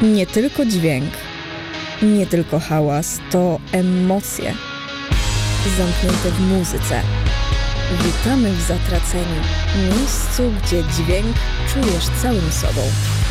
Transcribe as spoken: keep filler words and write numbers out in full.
Nie tylko dźwięk, nie tylko hałas, to emocje zamknięte w muzyce. Witamy w Zatraceni, miejscu, gdzie dźwięk czujesz całym sobą.